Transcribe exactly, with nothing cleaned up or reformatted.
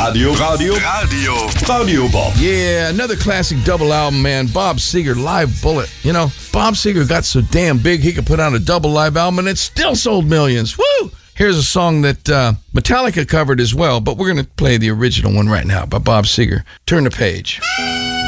Radio, radio, radio, Radio Bob. Yeah, another classic double album, man. Bob Seger, Live Bullet. You know, Bob Seger got so damn big he could put out a double live album and it still sold millions. Woo! Here's a song that uh, Metallica covered as well, but we're going to play the original one right now by Bob Seger. Turn the page.